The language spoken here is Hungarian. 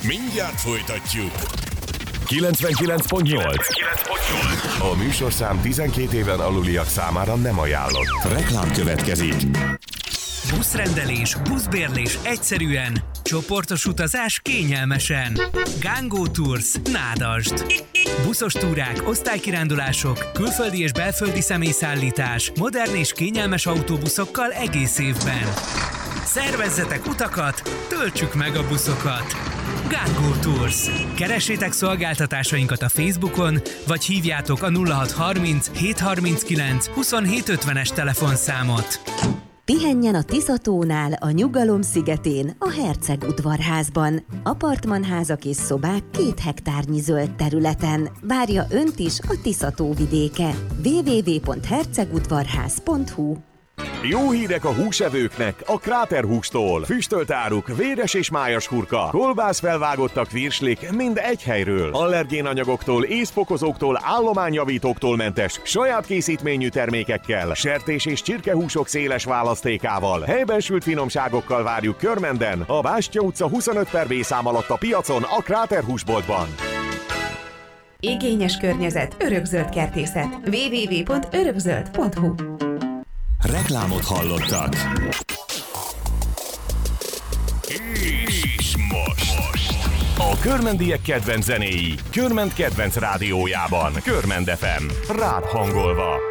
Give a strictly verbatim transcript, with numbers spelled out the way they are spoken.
Mindjárt folytatjuk. kilencvenkilenc pont nyolc. A műsorszám tizenkét éven aluliak számára nem ajánlott. Reklám következik. Buszrendelés, buszbérlés egyszerűen, csoportos utazás kényelmesen. Gangó Tours, Nádasd. Buszos túrák, osztálykirándulások, külföldi és belföldi személyszállítás, modern és kényelmes autóbuszokkal egész évben. Szervezzetek utakat, töltsük meg a buszokat! Gangó Tours. Keressétek szolgáltatásainkat a Facebookon, vagy hívjátok a nulla hat harminc hétszázharminckilenc huszonhét ötvenes telefonszámot. Pihenjen a Tiszatónál, a Nyugalom szigetén, a Herceg udvarházban. Apartmanházak és szobák két hektárnyi zöld területen. Várja önt is a Tiszató vidéke. double-u double-u double-u pont hercegudvarház pont hu. Jó hírek a húsevőknek a Kráter hústól. Füstölt áruk, véres és májas hurka, kolbász felvágottak virslik mind egy helyről. Allergén anyagoktól, észfokozóktól, állományjavítóktól mentes, saját készítményű termékekkel, sertés és csirkehúsok széles választékával, helyben sült finomságokkal várjuk Körmenden, a Bástya utca huszonöt per B szám alatt a piacon, a Kráter húsboltban. Igényes környezet, örökzöld kertészet. double-u double-u double-u pont örökzöld pont hu. Reklámot hallottak. És most a körmendiek kedvenc zenéi Körmend kedvenc rádiójában. Körmend ef em, rád hangolva.